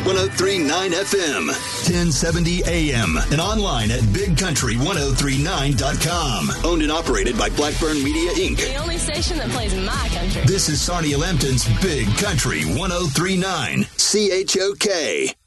103.9 FM, 1070 AM, and online at BigCountry1039.com. Owned and operated by Blackburn Media, Inc. The only station that plays my country. This is Sarnia Lambton's Big Country 1039, CHOK.